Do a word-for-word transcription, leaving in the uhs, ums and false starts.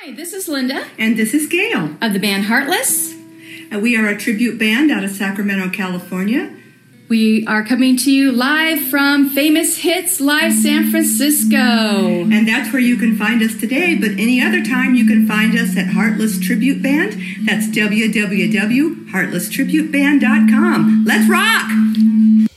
Hi, this is Linda And this is Gail. of the band Heartless. And we are a tribute band out of Sacramento, California. We are coming to you live from Famous Hits Live San Francisco. And that's where you can find us today, but any other time you can find us at Heartless Tribute Band. That's w w w dot heartless tribute band dot com. Let's rock!